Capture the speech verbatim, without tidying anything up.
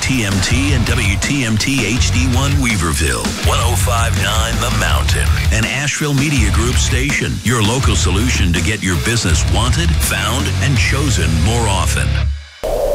T M T and W T M T H D one Weaverville, one oh five point nine The Mountain, an Asheville Media Group station, your local solution to get your business wanted, found, and chosen more often.